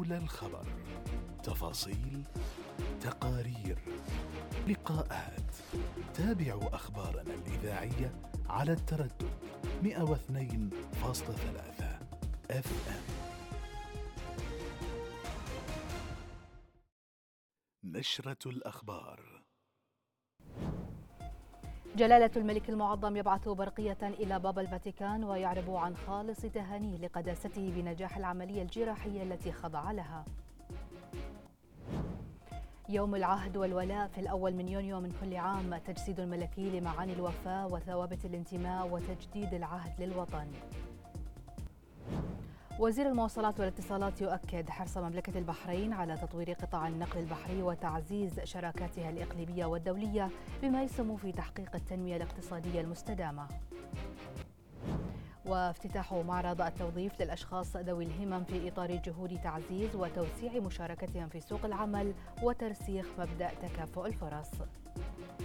حول الخبر، تفاصيل، تقارير، لقاءات. تابعوا أخبارنا الإذاعية على التردد 102.3 FM. نشرة الأخبار. جلالة الملك المعظم يبعث برقية إلى بابا الفاتيكان ويعرب عن خالص تهانيه لقداسته بنجاح العملية الجراحية التي خضع لها. يوم العهد والولاء في الأول من يونيو من كل عام، تجسيد الملكي لمعاني الوفاء وثوابت الانتماء وتجديد العهد للوطن. وزير المواصلات والاتصالات يؤكد حرص مملكة البحرين على تطوير قطاع النقل البحري وتعزيز شراكاتها الإقليمية والدولية بما يسهم في تحقيق التنمية الاقتصادية المستدامة. وافتتاح معرض التوظيف للأشخاص ذوي الهمم في إطار جهود تعزيز وتوسيع مشاركتهم في سوق العمل وترسيخ مبدأ تكافؤ الفرص.